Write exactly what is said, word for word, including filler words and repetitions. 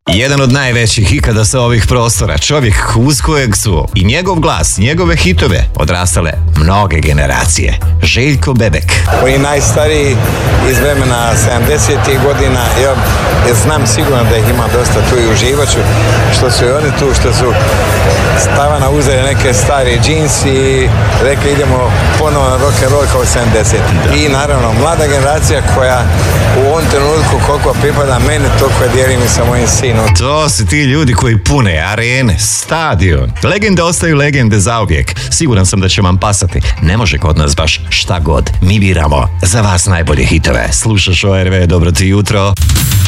Jedan od najvećih ikada sa ovih prostora, čovjek uz kojeg su i njegov glas, njegove hitove odrastale mnoge generacije. Željko Bebek. Oni najstariji iz vremena sedamdesetih godina, ja, ja znam sigurno da ih ima dosta tu i uživaću, što su i oni tu, što su stavana uzeli neke stari džins i rekli idemo ponovo na rock'n'roll kao sedamdesetih. I naravno, mlada generacija koja u ovom trenutku koliko pripada meni, toliko dijelim i sa mojim sinom. To su ti ljudi koji pune arene, stadion. Legende ostaju legende zauvijek. Siguran sam da će vam pasati. Ne može kod nas baš šta god. Mi biramo za vas najbolje hitove. Slušaš O R V, dobro ti jutro.